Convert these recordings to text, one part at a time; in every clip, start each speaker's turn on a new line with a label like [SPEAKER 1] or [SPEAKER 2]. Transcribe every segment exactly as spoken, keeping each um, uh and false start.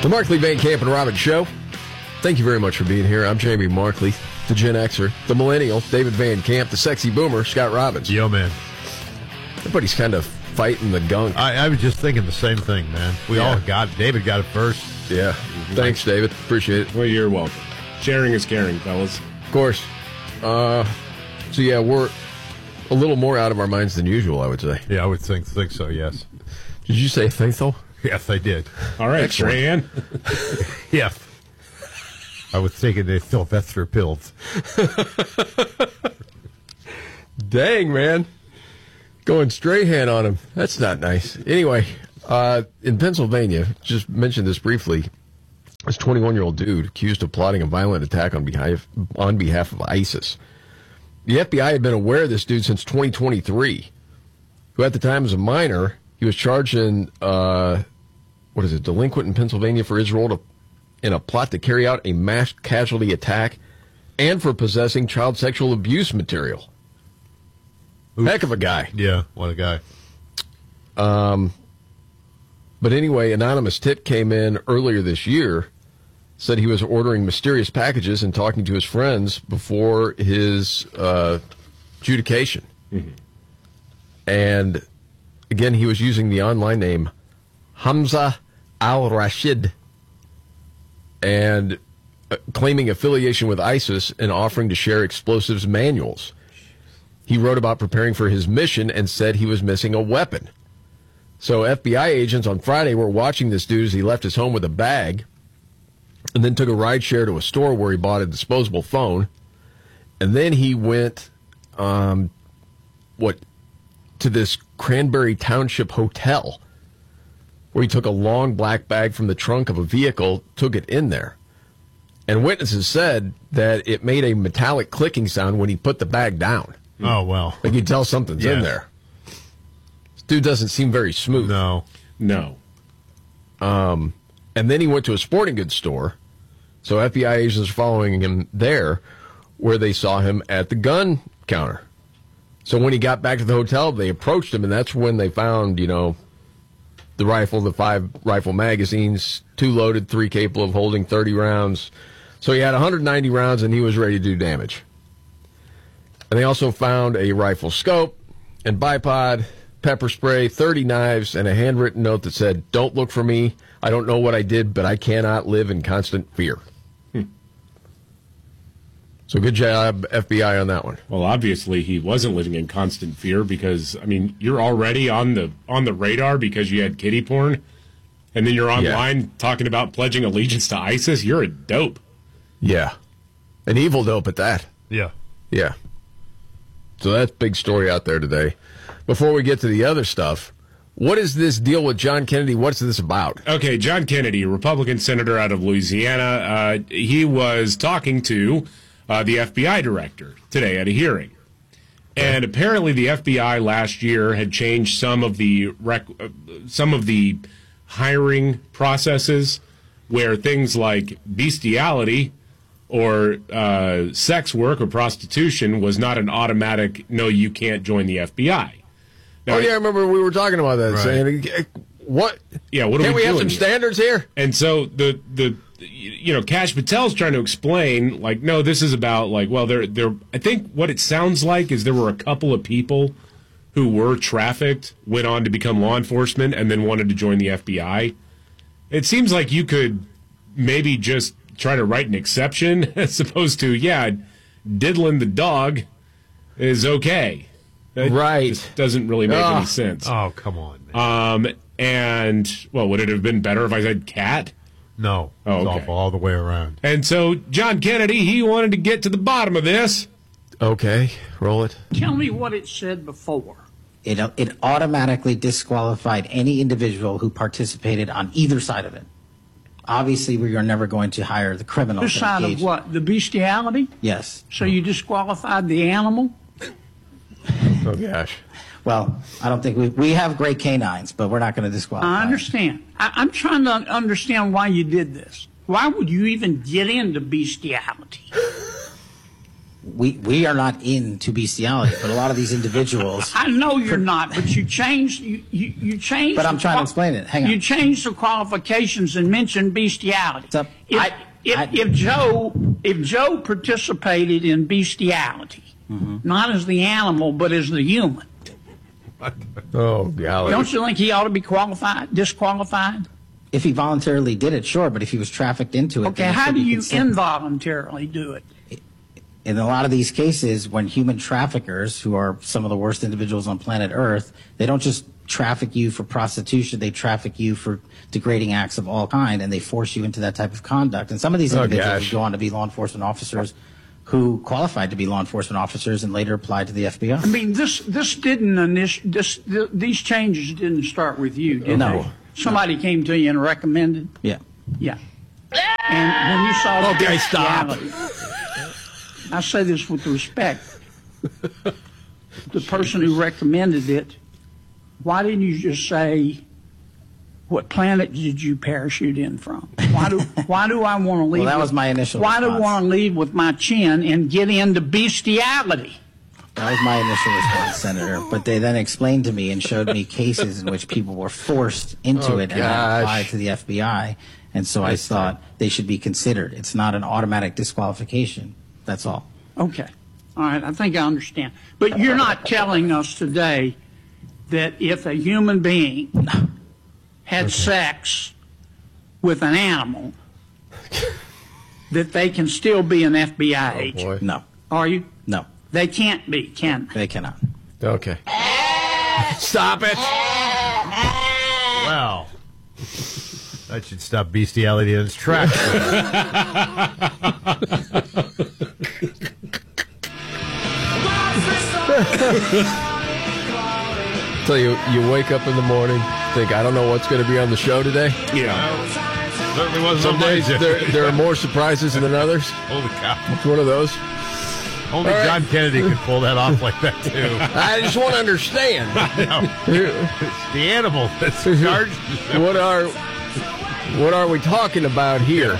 [SPEAKER 1] The Markley, Van Camp, and Robbins Show. Thank you very much for being here. I'm Jamie Markley, the Gen Xer, the Millennial, David Van Camp, the Sexy Boomer, Scott Robbins.
[SPEAKER 2] Yo, man.
[SPEAKER 1] Everybody's kind of fighting the gunk.
[SPEAKER 2] I, I was just thinking the same thing, man. We
[SPEAKER 1] Yeah.
[SPEAKER 2] all got it. David got it first.
[SPEAKER 1] Yeah. Thanks, David. Appreciate it.
[SPEAKER 3] Well, you're welcome. Sharing is caring, fellas.
[SPEAKER 1] Of course. Uh, so, yeah, we're a little more out of our minds than usual, I would say.
[SPEAKER 2] Yeah, I would think think so, yes.
[SPEAKER 1] Did you say faithful?
[SPEAKER 2] Yes, I did.
[SPEAKER 3] All right,
[SPEAKER 1] Excellent.
[SPEAKER 3] Strahan.
[SPEAKER 2] Yeah. I was thinking they Sylvester pills.
[SPEAKER 1] Dang, man. Going Strahan on him. That's not nice. Anyway, uh, in Pennsylvania, just mentioned this briefly, this twenty-one-year-old dude accused of plotting a violent attack on behalf, on behalf of ISIS. The F B I had been aware of this dude since twenty twenty-three, who at the time was a minor. He was charged in, uh, what is it, delinquent in Pennsylvania for his role to, in a plot to carry out a mass casualty attack and for possessing child sexual abuse material.
[SPEAKER 2] Oof.
[SPEAKER 1] Heck of a guy.
[SPEAKER 2] Yeah, what a guy.
[SPEAKER 1] Um, but anyway, anonymous tip came in earlier this year, said he was ordering mysterious packages and talking to his friends before his uh, adjudication. Mm-hmm. And again, he was using the online name Hamza al-Rashid and uh, claiming affiliation with ISIS and offering to share explosives manuals. He wrote about preparing for his mission and said he was missing a weapon. So F B I agents on Friday were watching this dude as he left his home with a bag and then took a ride share to a store where he bought a disposable phone. And then he went, um, what, to this Cranberry Township hotel where he took a long black bag from the trunk of a vehicle, took it in there. And witnesses said that it made a metallic clicking sound when he put the bag down.
[SPEAKER 2] Oh, well.
[SPEAKER 1] Like you tell something's
[SPEAKER 2] Yeah.
[SPEAKER 1] in there. This dude doesn't seem very smooth.
[SPEAKER 2] No.
[SPEAKER 3] No.
[SPEAKER 1] Um, and then he went to a sporting goods store. So F B I agents are following him there, where they saw him at the gun counter. So when he got back to the hotel, they approached him, and that's when they found, you know, the rifle, the five rifle magazines, two loaded, three capable of holding thirty rounds. So he had one hundred ninety rounds, and he was ready to do damage. And they also found a rifle scope and bipod, pepper spray, thirty knives, and a handwritten note that said, "Don't look for me. I don't know what I did, but I cannot live in constant fear." Hmm. So good job, F B I, on that one.
[SPEAKER 3] Well, obviously he wasn't living in constant fear because, I mean, you're already on the on the radar because you had kiddie porn, and then you're online yeah. talking about pledging allegiance to ISIS. You're a dope.
[SPEAKER 1] Yeah. An evil dope at that.
[SPEAKER 2] Yeah.
[SPEAKER 1] Yeah. So that's a big story out there today. Before we get to the other stuff, what is this deal with John Kennedy? What's this about?
[SPEAKER 3] Okay, John Kennedy, Republican senator out of Louisiana, uh, he was talking to uh, the F B I director today at a hearing. And apparently the F B I last year had changed some of the rec- uh, some of the hiring processes where things like bestiality or uh, sex work or prostitution was not an automatic, no, you can't join the F B I. Now,
[SPEAKER 1] oh, yeah, I remember we were talking about that,
[SPEAKER 2] right.
[SPEAKER 1] saying, what?
[SPEAKER 3] Yeah, what are
[SPEAKER 1] Can't
[SPEAKER 3] we,
[SPEAKER 1] we have
[SPEAKER 3] doing
[SPEAKER 1] some
[SPEAKER 3] here?
[SPEAKER 1] standards here?
[SPEAKER 3] And so the, the you know, Kash Patel's trying to explain, like, no, this is about, like, well, there, there. I think what it sounds like is there were a couple of people who were trafficked, went on to become law enforcement, and then wanted to join the F B I. It seems like you could maybe just try to write an exception as opposed to, yeah, diddling the dog is okay. That
[SPEAKER 1] right.
[SPEAKER 3] just doesn't really make
[SPEAKER 1] oh.
[SPEAKER 3] any sense.
[SPEAKER 2] Oh, come on, man.
[SPEAKER 3] Um, and, well, would it have been better if I said cat?
[SPEAKER 2] No.
[SPEAKER 3] Oh,
[SPEAKER 2] It's
[SPEAKER 3] okay.
[SPEAKER 2] awful all the way around.
[SPEAKER 3] And so John Kennedy, he wanted to get to the bottom of this.
[SPEAKER 1] Okay, roll it.
[SPEAKER 4] Tell me what it said before.
[SPEAKER 5] It, it automatically disqualified any individual who participated on either side of it. Obviously, we are never going to hire the criminal.
[SPEAKER 4] This side of what? The bestiality?
[SPEAKER 5] Yes.
[SPEAKER 4] So you disqualified the animal?
[SPEAKER 1] Oh, gosh.
[SPEAKER 5] Well, I don't think we we have great canines, but we're not going to disqualify.
[SPEAKER 4] I understand. I, I'm trying to understand why you did this. Why would you even get into bestiality?
[SPEAKER 5] we we are not into bestiality, but a lot of these individuals.
[SPEAKER 4] I know you're not, but you changed. You you, you changed.
[SPEAKER 5] But I'm
[SPEAKER 4] the
[SPEAKER 5] trying to
[SPEAKER 4] qual-
[SPEAKER 5] explain it. Hang on.
[SPEAKER 4] You changed the qualifications and mentioned bestiality.
[SPEAKER 5] So,
[SPEAKER 4] if,
[SPEAKER 5] I-
[SPEAKER 4] if,
[SPEAKER 5] I-
[SPEAKER 4] if Joe if Joe participated in bestiality,
[SPEAKER 5] Mm-hmm.
[SPEAKER 4] not as the animal but as the human,
[SPEAKER 1] Oh, golly.
[SPEAKER 4] don't you think he ought to be qualified, disqualified?
[SPEAKER 5] If he voluntarily did it, sure, but if he was trafficked into it,
[SPEAKER 4] Okay,
[SPEAKER 5] then it
[SPEAKER 4] how
[SPEAKER 5] should
[SPEAKER 4] do
[SPEAKER 5] be
[SPEAKER 4] you
[SPEAKER 5] considered.
[SPEAKER 4] involuntarily do it?
[SPEAKER 5] In a lot of these cases, when human traffickers, who are some of the worst individuals on planet Earth, they don't just traffic you for prostitution, they traffic you for degrading acts of all kind, and they force you into that type of conduct. And some of these
[SPEAKER 1] Oh,
[SPEAKER 5] individuals
[SPEAKER 1] gosh.
[SPEAKER 5] go on to be law enforcement officers who qualified to be law enforcement officers and later applied to the F B I.
[SPEAKER 4] I mean, this this didn't init- this th- these changes didn't start with you, did
[SPEAKER 5] No.
[SPEAKER 4] they? Somebody came to you and recommended.
[SPEAKER 5] Yeah.
[SPEAKER 4] Yeah. And when you saw the
[SPEAKER 1] Okay, stop.
[SPEAKER 4] bestiality, I say this with respect. The person who recommended it, why didn't you just say, what planet did you parachute in from? Why do Why do I want to leave?
[SPEAKER 5] Well, that
[SPEAKER 4] with-
[SPEAKER 5] was my initial
[SPEAKER 4] Why do I
[SPEAKER 5] response.
[SPEAKER 4] want to leave with my chin and get into bestiality?
[SPEAKER 5] That was my initial response, Senator. But they then explained to me and showed me cases in which people were forced into
[SPEAKER 1] Oh,
[SPEAKER 5] it and
[SPEAKER 1] gosh.
[SPEAKER 5] applied to the F B I. And so I thought they should be considered. It's not an automatic disqualification. That's all.
[SPEAKER 4] Okay. All right. I think I understand. But you're not telling us today that if a human being had sex with an animal, that they can still be an F B I agent.
[SPEAKER 1] Boy.
[SPEAKER 5] No.
[SPEAKER 4] Are you?
[SPEAKER 5] No.
[SPEAKER 4] They can't be, can they?
[SPEAKER 5] They cannot.
[SPEAKER 1] Okay. Stop it.
[SPEAKER 2] Well, that should stop bestiality in its tracks.
[SPEAKER 1] So you you wake up in the morning, think, I don't know what's going to be on the show today.
[SPEAKER 3] Yeah.
[SPEAKER 2] Certainly wasn't
[SPEAKER 1] Some
[SPEAKER 2] on my
[SPEAKER 1] days
[SPEAKER 2] agenda.
[SPEAKER 1] there, there are more surprises than others.
[SPEAKER 2] Holy cow.
[SPEAKER 1] It's one of those.
[SPEAKER 2] Only
[SPEAKER 1] All right.
[SPEAKER 2] John Kennedy could pull that off like that, too.
[SPEAKER 1] I just want to understand.
[SPEAKER 2] It's the animal that's charged.
[SPEAKER 1] what are what are we talking about here?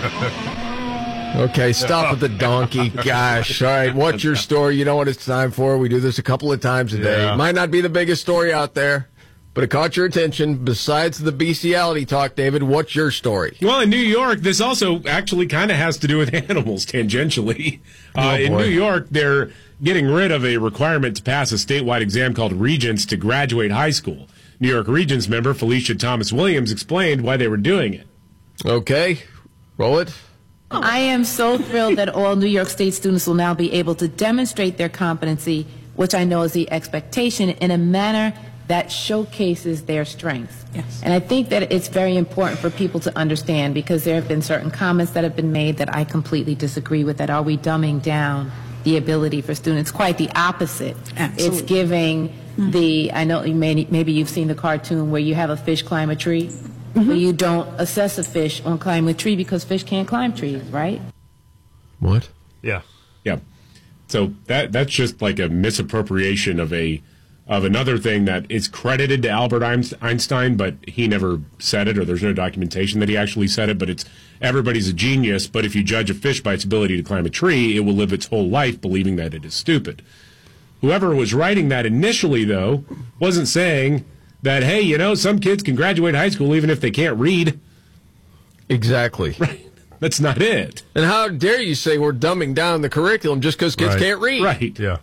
[SPEAKER 1] Okay, stop with the donkey. Gosh. All right, what's your story? You know what it's time for. We do this a couple of times a day.
[SPEAKER 2] Yeah.
[SPEAKER 1] Might not be the biggest story out there, but it caught your attention. Besides the bestiality talk, David, what's your story?
[SPEAKER 3] Well, in New York, this also actually kind of has to do with animals tangentially. Uh,
[SPEAKER 1] Oh,
[SPEAKER 3] in
[SPEAKER 1] boy.
[SPEAKER 3] New York, they're getting rid of a requirement to pass a statewide exam called Regents to graduate high school. New York Regents member Felicia Thomas Williams explained why they were doing it.
[SPEAKER 1] Okay, roll it.
[SPEAKER 6] I am so thrilled that all New York State students will now be able to demonstrate their competency, which I know is the expectation, in a manner that showcases their strengths.
[SPEAKER 4] Yes.
[SPEAKER 6] And I think that it's very important for people to understand, because there have been certain comments that have been made that I completely disagree with, that are we dumbing down the ability for students? Quite the opposite.
[SPEAKER 4] Absolutely.
[SPEAKER 6] It's giving the, I know you may, maybe you've seen the cartoon where you have a fish climb a tree, but you don't assess a fish on climbing a tree because fish can't climb trees, right?
[SPEAKER 1] What?
[SPEAKER 2] Yeah.
[SPEAKER 3] Yeah. So that that's just like a misappropriation of a of another thing that is credited to Albert Einstein, but he never said it, or there's no documentation that he actually said it. But it's everybody's a genius, but if you judge a fish by its ability to climb a tree, it will live its whole life believing that it is stupid. Whoever was writing that initially, though, wasn't saying that, hey, you know, some kids can graduate high school even if they can't read.
[SPEAKER 1] Exactly.
[SPEAKER 3] That's not it.
[SPEAKER 1] And how dare you say we're dumbing down the curriculum just because kids
[SPEAKER 2] Right.
[SPEAKER 1] can't read?
[SPEAKER 3] Right.
[SPEAKER 2] Yeah.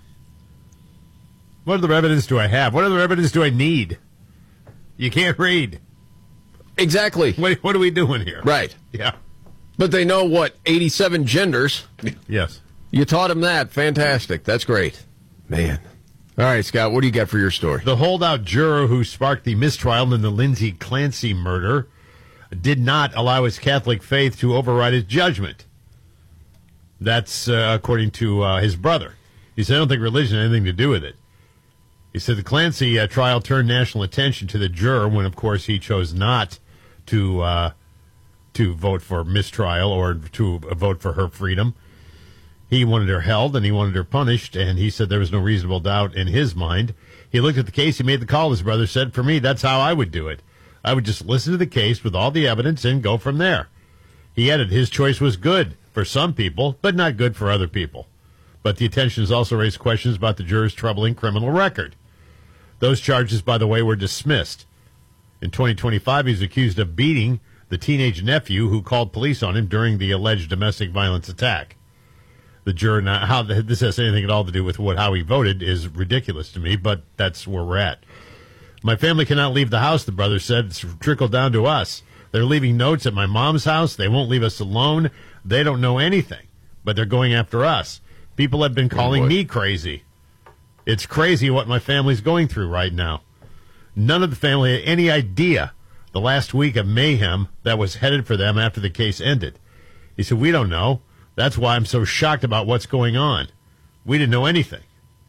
[SPEAKER 2] What other evidence do I have? What other evidence do I need? You can't read.
[SPEAKER 1] Exactly.
[SPEAKER 2] What, what are we doing here?
[SPEAKER 1] Right.
[SPEAKER 2] Yeah.
[SPEAKER 1] But they know what, eighty-seven genders.
[SPEAKER 2] Yes.
[SPEAKER 1] You taught them that. Fantastic. That's great. Man. All right, Scott, what do you got for your story?
[SPEAKER 2] The holdout juror who sparked the mistrial in the Lindsay Clancy murder did not allow his Catholic faith to override his judgment. That's uh, according to uh, his brother. He said, I don't think religion had anything to do with it. He said the Clancy uh, trial turned national attention to the juror when, of course, he chose not to uh, to vote for mistrial or to uh, vote for her freedom. He wanted her held and he wanted her punished, and he said there was no reasonable doubt in his mind. He looked at the case, he made the call, his brother said, for me, that's how I would do it. I would just listen to the case with all the evidence and go from there. He added his choice was good for some people, but not good for other people. But the attention has also raised questions about the juror's troubling criminal record. Those charges, by the way, were dismissed. In twenty twenty-five, he's accused of beating the teenage nephew who called police on him during the alleged domestic violence attack. The juror, now, how this has anything at all to do with what how he voted is ridiculous to me, but that's where we're at. My family cannot leave the house, the brother said. It's trickled down to us. They're leaving notes at my mom's house. They won't leave us alone. They don't know anything, but they're going after us. People have been calling
[SPEAKER 1] oh
[SPEAKER 2] me crazy. It's crazy what my family's going through right now. None of the family had any idea the last week of mayhem that was headed for them after the case ended. He said, we don't know. That's why I'm so shocked about what's going on. We didn't know anything.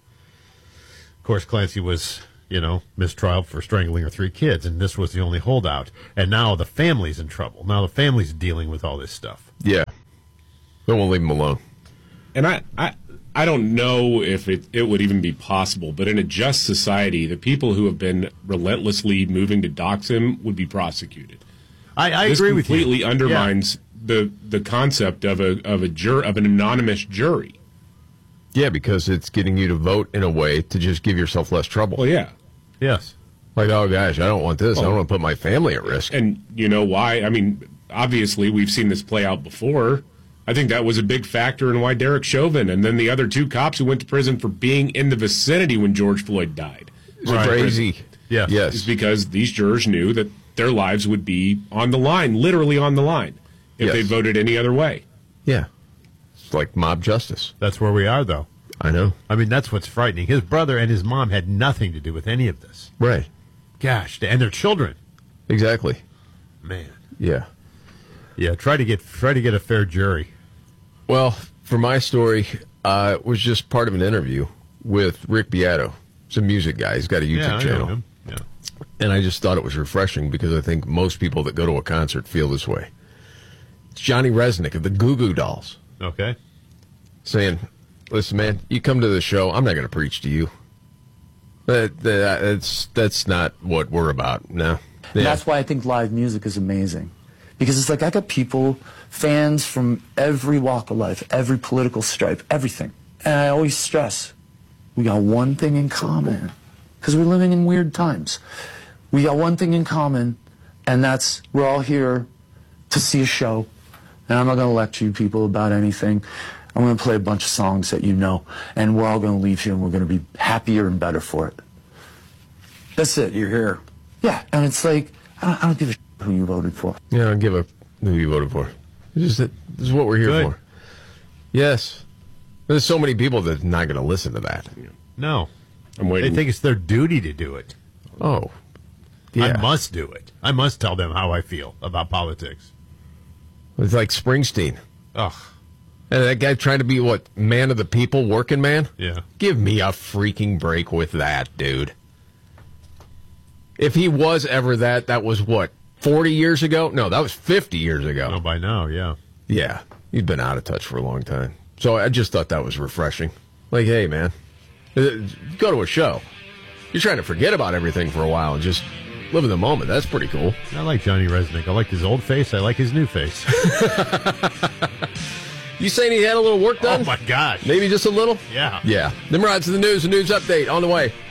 [SPEAKER 2] Of course, Clancy was, you know, mistrial for strangling her three kids, and this was the only holdout. And now the family's in trouble. Now the family's dealing with all this stuff.
[SPEAKER 1] Yeah. They won't leave him alone.
[SPEAKER 3] And I, I, I don't know if it, it would even be possible, but in a just society, the people who have been relentlessly moving to dox him would be prosecuted.
[SPEAKER 2] I, I
[SPEAKER 3] this
[SPEAKER 2] agree with you.
[SPEAKER 3] completely undermines
[SPEAKER 2] Yeah.
[SPEAKER 3] the the concept of a of a jur of an anonymous jury.
[SPEAKER 1] Yeah, because it's getting you to vote in a way to just give yourself less trouble.
[SPEAKER 3] Well, yeah,
[SPEAKER 2] Yes.
[SPEAKER 1] Like, oh, gosh, I don't want this. I
[SPEAKER 3] Well-
[SPEAKER 1] don't want to put my family at risk.
[SPEAKER 3] and you know why? I mean, obviously we've seen this play out before. I think that was a big factor in why Derek Chauvin and then the other two cops who went to prison for being in the vicinity when George Floyd died.
[SPEAKER 1] It's crazy.
[SPEAKER 2] Yeah.
[SPEAKER 1] Yes.
[SPEAKER 3] Is because these jurors knew that their lives would be on the line, literally on the line, if
[SPEAKER 1] Yes.
[SPEAKER 3] they voted any other way.
[SPEAKER 1] Yeah. It's like mob justice.
[SPEAKER 2] That's where we are, though.
[SPEAKER 1] I know.
[SPEAKER 2] I mean, that's what's frightening. His brother and his mom had nothing to do with any of this.
[SPEAKER 1] Right.
[SPEAKER 2] Gosh, and their children.
[SPEAKER 1] Exactly.
[SPEAKER 2] Man.
[SPEAKER 1] Yeah.
[SPEAKER 2] Yeah, try to get try to get a fair jury.
[SPEAKER 1] Well, for my story, uh, it was just part of an interview with Rick Beato. He's a music guy. He's got a YouTube
[SPEAKER 2] yeah, I know
[SPEAKER 1] channel.
[SPEAKER 2] him. Yeah.
[SPEAKER 1] And I just thought it was refreshing because I think most people that go to a concert feel this way. It's Johnny Resnick of the Goo Goo Dolls
[SPEAKER 2] Okay.
[SPEAKER 1] saying, listen, man, you come to the show, I'm not going to preach to you. That, that, that's, that's not what we're about. No.
[SPEAKER 7] And that's why I think live music is amazing. Because it's like I got people, fans from every walk of life, every political stripe, everything. And I always stress, we got one thing in common. Because we're living in weird times. We got one thing in common, and that's we're all here to see a show. And I'm not going to lecture you people about anything. I'm going to play a bunch of songs that you know. And we're all going to leave here, and we're going to be happier and better for it. That's it. You're here. Yeah, and it's like, I don't, I don't give a shit who you voted for.
[SPEAKER 1] Yeah, I'll give a who you voted for. It's just that this is what we're here
[SPEAKER 2] Good.
[SPEAKER 1] for. Yes. There's so many people that are not going to listen to that.
[SPEAKER 2] No.
[SPEAKER 3] I'm
[SPEAKER 2] They
[SPEAKER 3] waiting.
[SPEAKER 2] think it's their duty to do it.
[SPEAKER 1] Oh. Yeah.
[SPEAKER 2] I must do it. I must tell them how I feel about politics.
[SPEAKER 1] It's like Springsteen.
[SPEAKER 2] Ugh.
[SPEAKER 1] And that guy trying to be, what, man of the people, working man?
[SPEAKER 2] Yeah.
[SPEAKER 1] Give me a freaking break with that, dude. If he was ever that, that was what, forty years ago? No, that was fifty years ago.
[SPEAKER 2] Oh, by now, yeah.
[SPEAKER 1] Yeah, he's been out of touch for a long time. So I just thought that was refreshing. Like, hey, man, uh, go to a show. You're trying to forget about everything for a while and just live in the moment. That's pretty cool.
[SPEAKER 2] I like Johnny Resnick. I like his old face. I like his new face.
[SPEAKER 1] You saying he had a little work done?
[SPEAKER 2] Oh, my gosh.
[SPEAKER 1] Maybe just a little?
[SPEAKER 2] Yeah.
[SPEAKER 1] Yeah. Nimrod's the news, a news update on the way.